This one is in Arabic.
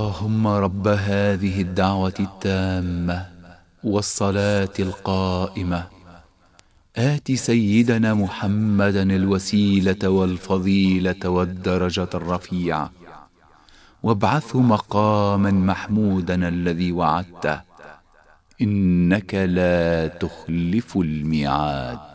اللهم رب هذه الدعوة التامة والصلاة القائمة آت سيدنا محمدا الوسيلة والفضيلة والدرجة الرفيعة وابعثه مقاما محمودا الذي وعدته إنك لا تخلف الميعاد.